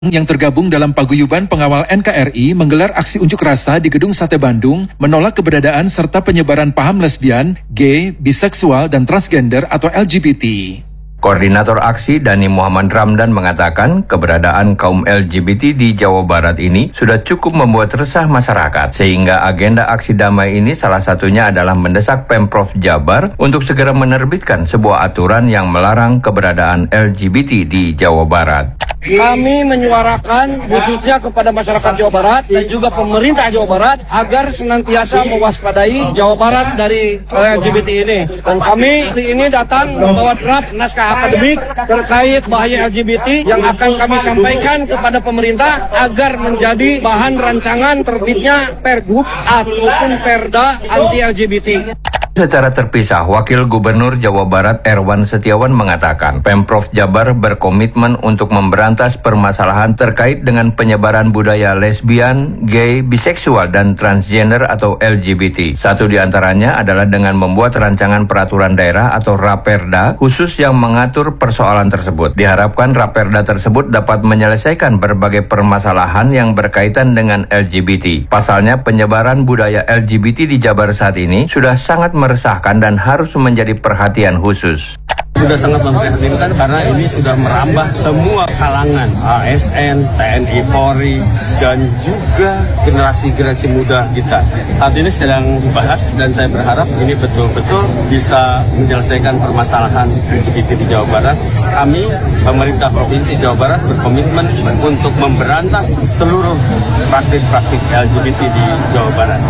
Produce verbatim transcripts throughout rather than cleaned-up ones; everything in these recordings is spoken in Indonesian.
yang tergabung dalam paguyuban pengawal N K R I menggelar aksi unjuk rasa di Gedung Sate Bandung menolak keberadaan serta penyebaran paham lesbian, gay, biseksual, dan transgender atau L G B T. Koordinator aksi Dani Muhammad Ramdan mengatakan keberadaan kaum L G B T di Jawa Barat ini sudah cukup membuat resah masyarakat, sehingga agenda aksi damai ini salah satunya adalah mendesak Pemprov Jabar untuk segera menerbitkan sebuah aturan yang melarang keberadaan L G B T di Jawa Barat. Kami menyuarakan khususnya kepada masyarakat Jawa Barat dan juga pemerintah Jawa Barat agar senantiasa mewaspadai Jawa Barat dari L G B T ini. Dan kami hari ini datang membawa draft naskah akademik terkait bahaya L G B T yang akan kami sampaikan kepada pemerintah agar menjadi bahan rancangan terbitnya Pergub ataupun Perda anti L G B T. Secara terpisah, Wakil Gubernur Jawa Barat Erwan Setiawan mengatakan Pemprov Jabar berkomitmen untuk memberantas permasalahan terkait dengan penyebaran budaya lesbian, gay, biseksual, dan transgender atau L G B T. Satu di antaranya adalah dengan membuat rancangan peraturan daerah atau Raperda khusus yang mengatur persoalan tersebut. Diharapkan Raperda tersebut dapat menyelesaikan berbagai permasalahan yang berkaitan dengan L G B T. Pasalnya, penyebaran budaya L G B T di Jabar saat ini sudah sangat meresahkan dan harus menjadi perhatian khusus. Sudah sangat memprihatinkan karena ini sudah merambah semua kalangan, A S N, T N I Polri, dan juga generasi-generasi muda kita. Saat ini sedang dibahas dan saya berharap ini betul-betul bisa menyelesaikan permasalahan L G B T di Jawa Barat. Kami, pemerintah Provinsi Jawa Barat, berkomitmen untuk memberantas seluruh praktik-praktik L G B T di Jawa Barat.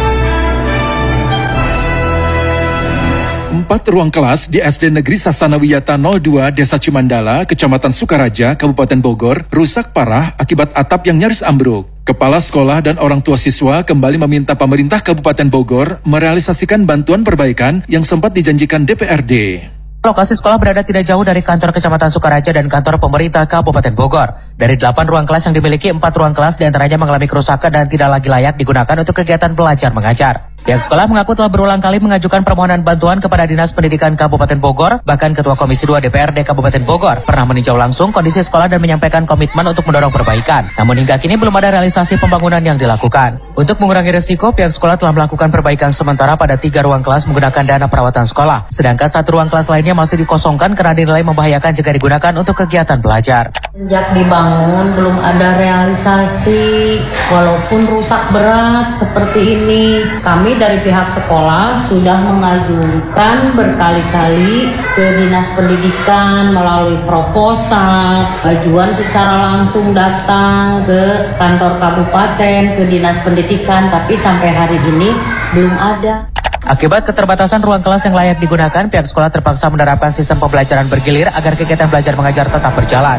Empat ruang kelas di S D Negeri Sasana Wiyata nol dua Desa Cimandala, Kecamatan Sukaraja, Kabupaten Bogor, rusak parah akibat atap yang nyaris ambruk. Kepala sekolah dan orang tua siswa kembali meminta pemerintah Kabupaten Bogor merealisasikan bantuan perbaikan yang sempat dijanjikan D P R D. Lokasi sekolah berada tidak jauh dari kantor Kecamatan Sukaraja dan kantor pemerintah Kabupaten Bogor. Dari delapan ruang kelas yang dimiliki, empat ruang kelas diantaranya mengalami kerusakan dan tidak lagi layak digunakan untuk kegiatan belajar mengajar. Pihak sekolah mengaku telah berulang kali mengajukan permohonan bantuan kepada Dinas Pendidikan Kabupaten Bogor, bahkan Ketua Komisi dua D P R D Kabupaten Bogor pernah meninjau langsung kondisi sekolah dan menyampaikan komitmen untuk mendorong perbaikan. Namun hingga kini belum ada realisasi pembangunan yang dilakukan. Untuk mengurangi risiko, pihak sekolah telah melakukan perbaikan sementara pada tiga ruang kelas menggunakan dana perawatan sekolah. Sedangkan satu ruang kelas lainnya masih dikosongkan karena dinilai membahayakan jika digunakan untuk kegiatan belajar. Sejak dibangun belum ada realisasi, walaupun rusak berat seperti ini. Kami dari pihak sekolah sudah mengajukan berkali-kali ke Dinas Pendidikan melalui proposal, ajuan secara langsung datang ke kantor kabupaten, ke Dinas Pendidikan, tapi sampai hari ini belum ada. Akibat keterbatasan ruang kelas yang layak digunakan, pihak sekolah terpaksa menerapkan sistem pembelajaran bergilir agar kegiatan belajar mengajar tetap berjalan.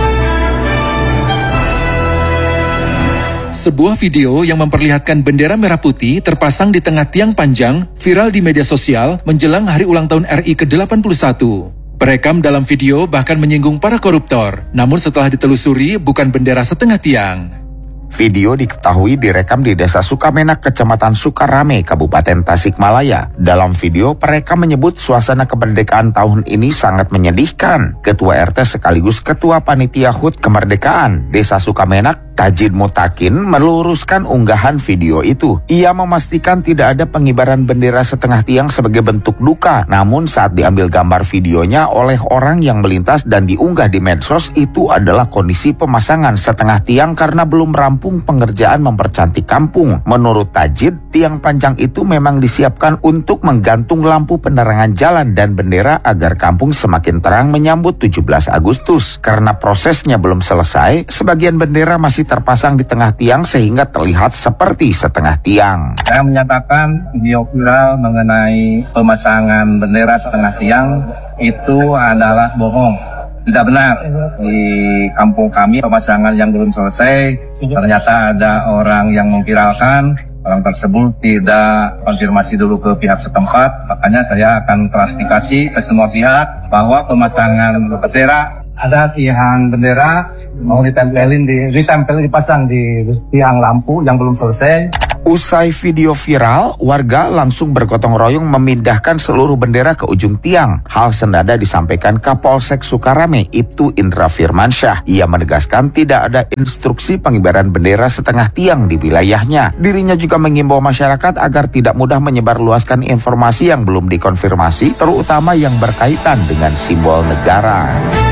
Sebuah video yang memperlihatkan bendera merah putih terpasang di tengah tiang panjang viral di media sosial menjelang hari ulang tahun R I ke delapan puluh satu. Perekam dalam video bahkan menyinggung para koruptor, namun setelah ditelusuri bukan bendera setengah tiang. Video diketahui direkam di Desa Sukamenak, Kecamatan Sukarame, Kabupaten Tasikmalaya. Dalam video, perekam menyebut suasana kemerdekaan tahun ini sangat menyedihkan. Ketua R T sekaligus Ketua Panitia H U T Kemerdekaan Desa Sukamenak, Tajid Mutakin, meluruskan unggahan video itu. Ia memastikan tidak ada pengibaran bendera setengah tiang sebagai bentuk duka. Namun saat diambil gambar videonya oleh orang yang melintas dan diunggah di medsos, itu adalah kondisi pemasangan setengah tiang karena belum rampung pengerjaan mempercantik kampung. Menurut Tajid, tiang panjang itu memang disiapkan untuk menggantung lampu penerangan jalan dan bendera agar kampung semakin terang menyambut tujuh belas Agustus. Karena prosesnya belum selesai, sebagian bendera masih terpasang di tengah tiang sehingga terlihat seperti setengah tiang. Saya menyatakan video viral mengenai pemasangan bendera setengah tiang itu adalah bohong. Tidak benar. Di kampung kami pemasangan yang belum selesai, ternyata ada orang yang memviralkan. Orang tersebut tidak konfirmasi dulu ke pihak setempat, makanya saya akan klarifikasi ke semua pihak bahwa pemasangan bendera, ada tiang bendera mau ditempelin di ditempel dipasang di tiang lampu yang belum selesai. Usai video viral, warga langsung bergotong royong memindahkan seluruh bendera ke ujung tiang. Hal senada disampaikan Kapolsek Sukarame, Ibtu Indra Firmansyah. Ia menegaskan tidak ada instruksi pengibaran bendera setengah tiang di wilayahnya. Dirinya juga mengimbau masyarakat agar tidak mudah menyebarluaskan informasi yang belum dikonfirmasi, terutama yang berkaitan dengan simbol negara.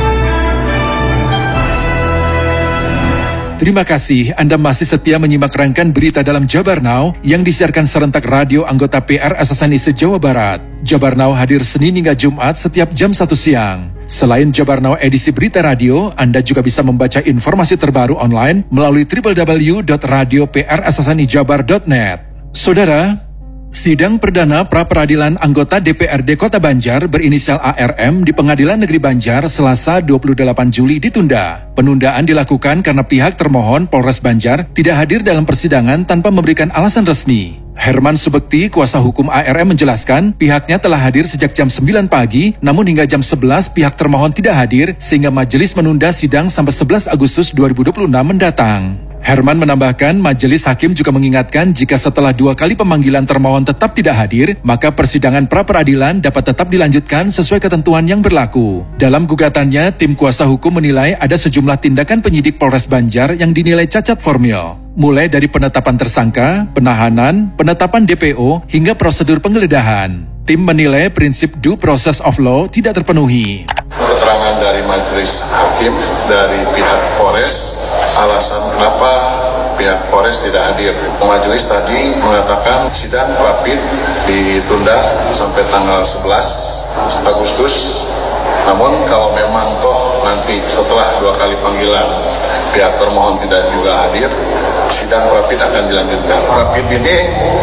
Terima kasih Anda masih setia menyimak rangkaian berita dalam Jabar Now yang disiarkan serentak radio anggota P R S S N I se-Jawa Barat. Jabar Now hadir Senin hingga Jumat setiap jam satu siang. Selain Jabar Now edisi berita radio, Anda juga bisa membaca informasi terbaru online melalui w w w dot radio p r s s n i jabar dot net. Saudara, sidang perdana pra-peradilan anggota D P R D Kota Banjar berinisial A R M di Pengadilan Negeri Banjar Selasa dua puluh delapan Juli ditunda. Penundaan dilakukan karena pihak termohon Polres Banjar tidak hadir dalam persidangan tanpa memberikan alasan resmi. Herman Subekti, kuasa hukum A R M menjelaskan pihaknya telah hadir sejak jam sembilan pagi, namun hingga jam sebelas pihak termohon tidak hadir sehingga majelis menunda sidang sampai sebelas Agustus dua ribu dua puluh enam mendatang. Herman menambahkan majelis hakim juga mengingatkan jika setelah dua kali pemanggilan termohon tetap tidak hadir, maka persidangan pra-peradilan dapat tetap dilanjutkan sesuai ketentuan yang berlaku. Dalam gugatannya, tim kuasa hukum menilai ada sejumlah tindakan penyidik Polres Banjar yang dinilai cacat formil. Mulai dari penetapan tersangka, penahanan, penetapan D P O, hingga prosedur penggeledahan. Tim menilai prinsip due process of law tidak terpenuhi. Keterangan dari majelis hakim dari pihak Polres, alasan kenapa pihak Polres tidak hadir. Majelis tadi mengatakan sidang rapid ditunda sampai tanggal sebelas Agustus. Namun kalau memang toh nanti setelah dua kali panggilan pihak termohon tidak juga hadir, sidang rapid akan dilanjutkan. Rapid ini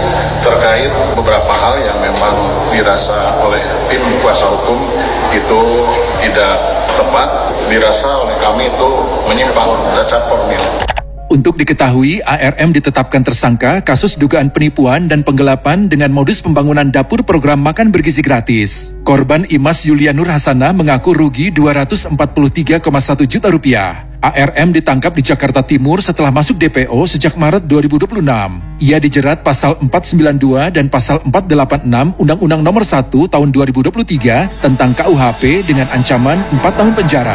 terkait beberapa hal yang memang dirasa oleh tim kuasa hukum itu tidak tepat, dirasa oleh kami itu menyimpang, cacat formil. Untuk diketahui, A R M ditetapkan tersangka kasus dugaan penipuan dan penggelapan dengan modus pembangunan dapur program makan bergizi gratis. Korban Imas Yulia Nur Hasanah mengaku rugi dua ratus empat puluh tiga koma satu juta rupiah. A R M ditangkap di Jakarta Timur setelah masuk D P O sejak Maret dua ribu dua puluh enam. Ia dijerat pasal empat ratus sembilan puluh dua dan pasal empat ratus delapan puluh enam Undang-Undang Nomor satu Tahun dua ribu dua puluh tiga tentang K U H P dengan ancaman empat tahun penjara.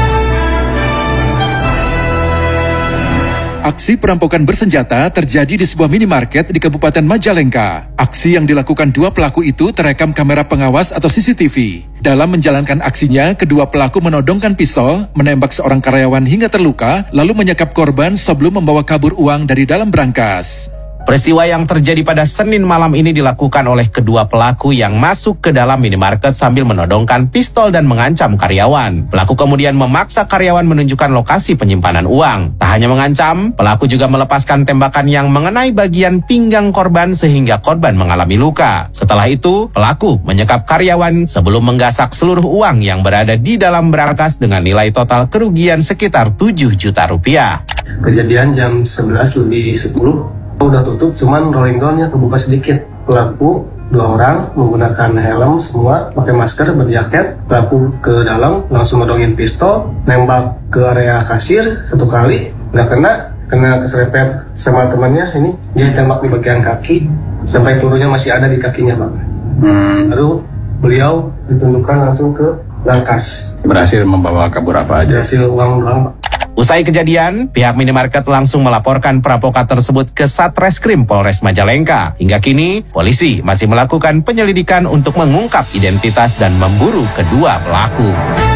Aksi perampokan bersenjata terjadi di sebuah minimarket di Kabupaten Majalengka. Aksi yang dilakukan dua pelaku itu terekam kamera pengawas atau C C T V. Dalam menjalankan aksinya, kedua pelaku menodongkan pistol, menembak seorang karyawan hingga terluka, lalu menyekap korban sebelum membawa kabur uang dari dalam brankas. Peristiwa yang terjadi pada Senin malam ini dilakukan oleh kedua pelaku yang masuk ke dalam minimarket sambil menodongkan pistol dan mengancam karyawan. Pelaku kemudian memaksa karyawan menunjukkan lokasi penyimpanan uang. Tak hanya mengancam, pelaku juga melepaskan tembakan yang mengenai bagian pinggang korban sehingga korban mengalami luka. Setelah itu, pelaku menyekap karyawan sebelum menggasak seluruh uang yang berada di dalam brankas dengan nilai total kerugian sekitar tujuh juta rupiah. Kejadian jam sebelas lebih sepuluh. Udah tutup, cuman rolling doornya kebuka sedikit. Pelaku dua orang menggunakan helm semua, pakai masker, berjaket. Pelaku ke dalam langsung ngedongin pistol, nembak ke area kasir satu kali, nggak kena, kena keserempet sama temannya. Ini dia tembak di bagian kaki, sampai pelurunya masih ada di kakinya, Pak. Hmm. Lalu beliau ditundukkan langsung ke brankas. Berhasil membawa kabur apa aja? Berhasil uang doang, Pak. Usai kejadian, pihak minimarket langsung melaporkan perampokan tersebut ke Satreskrim Polres Majalengka. Hingga kini, polisi masih melakukan penyelidikan untuk mengungkap identitas dan memburu kedua pelaku.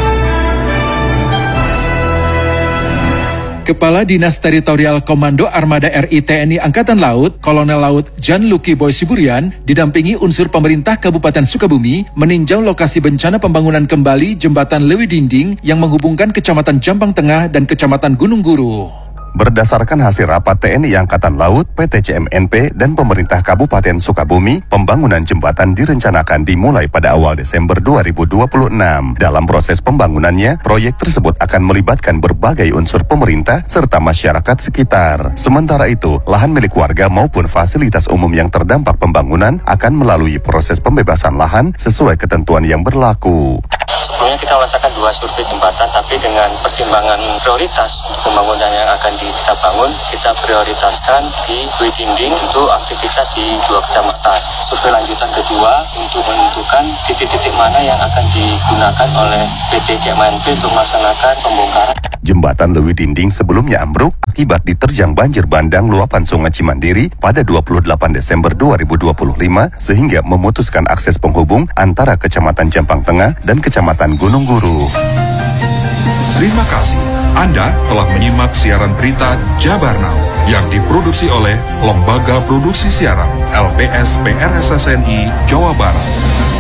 Kepala Dinas Teritorial Komando Armada R I T N I Angkatan Laut, Kolonel Laut Jan Luki Boy Siburian, didampingi unsur pemerintah Kabupaten Sukabumi, meninjau lokasi bencana pembangunan kembali Jembatan Lewi Dinding yang menghubungkan Kecamatan Jampang Tengah dan Kecamatan Gunung Guru. Berdasarkan hasil rapat T N I Angkatan Laut, P T C M N P, dan pemerintah Kabupaten Sukabumi, pembangunan jembatan direncanakan dimulai pada awal Desember dua ribu dua puluh enam. Dalam proses pembangunannya, proyek tersebut akan melibatkan berbagai unsur pemerintah serta masyarakat sekitar. Sementara itu, lahan milik warga maupun fasilitas umum yang terdampak pembangunan akan melalui proses pembebasan lahan sesuai ketentuan yang berlaku. Sebelumnya kita melaksanakan dua survei jembatan, tapi dengan pertimbangan prioritas pembangunan yang akan kita bangun, kita prioritaskan di Dwi Dinding untuk aktivitas di dua kecamatan. Survei lanjutan kedua untuk menentukan titik-titik mana yang akan digunakan oleh P T C M N P untuk melaksanakan pembongkaran. Jembatan Lewi Dinding sebelumnya ambruk akibat diterjang banjir bandang luapan Sungai Cimandiri pada dua puluh delapan Desember dua ribu dua puluh lima sehingga memutuskan akses penghubung antara Kecamatan Jampang Tengah dan Kecamatan Gunung Guru. Terima kasih. Anda telah menyimak siaran berita Jabar Now yang diproduksi oleh Lembaga Produksi Siaran L P S P R S S N I Jawa Barat.